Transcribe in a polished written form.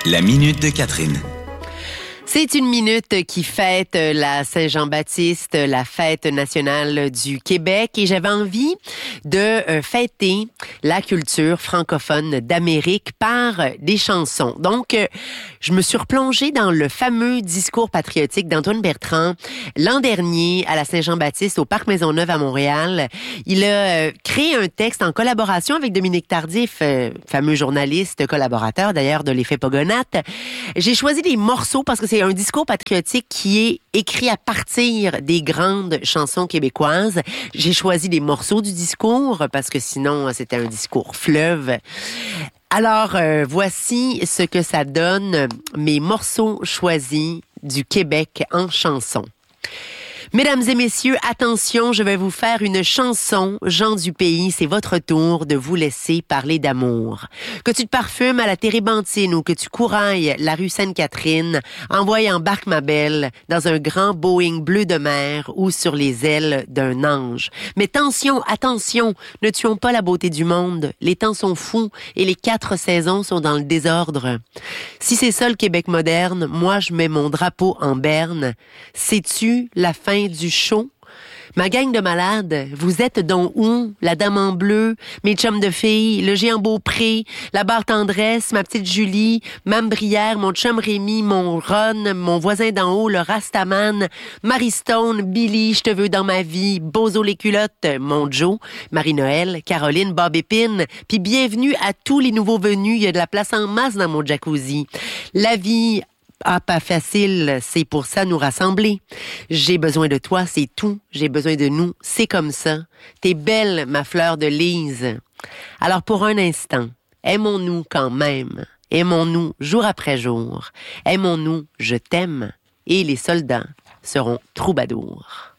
La minute de Catherine. C'est une minute qui fête la Saint-Jean-Baptiste, la fête nationale du Québec, et j'avais envie de fêter la culture francophone d'Amérique par des chansons. Donc, je me suis replongée dans le fameux discours patriotique d'Antoine Bertrand l'an dernier à la Saint-Jean-Baptiste au Parc Maisonneuve à Montréal. Il a créé un texte en collaboration avec Dominique Tardif, fameux journaliste, collaborateur d'ailleurs de l'Effet Pogonate. J'ai choisi des morceaux parce que c'est un discours patriotique qui est écrit à partir des grandes chansons québécoises. J'ai choisi des morceaux du discours parce que sinon, c'était un discours fleuve. Alors, voici ce que ça donne, mes morceaux choisis du Québec en chansons. Mesdames et messieurs, attention, je vais vous faire une chanson. Jean du pays, c'est votre tour de vous laisser parler d'amour. Que tu te parfumes à la térébenthine ou que tu courailles la rue Sainte-Catherine, envoie embarque ma belle dans un grand Boeing bleu de mer ou sur les ailes d'un ange. Mais attention, ne tuons pas la beauté du monde. Les temps sont fous et les 4 saisons sont dans le désordre. Si c'est ça le Québec moderne, moi je mets mon drapeau en berne. Sais-tu la fin du show? Ma gang de malades, vous êtes donc où? La dame en bleu, mes chums de filles, le géant Beaupré, la barre tendresse, ma petite Julie, Mme Brière, mon chum Rémi, mon Ron, mon voisin d'en haut, le Rastaman, Marie Stone, Billy, je te veux dans ma vie, Bozo les culottes, mon Joe, Marie-Noël, Caroline, Bob Épine, puis bienvenue à tous les nouveaux venus, il y a de la place en masse dans mon jacuzzi. La vie pas facile, c'est pour ça nous rassembler. J'ai besoin de toi, c'est tout. J'ai besoin de nous, c'est comme ça. T'es belle, ma fleur de lys. Alors pour un instant, aimons-nous quand même. Aimons-nous jour après jour. Aimons-nous, je t'aime. Et les soldats seront troubadours.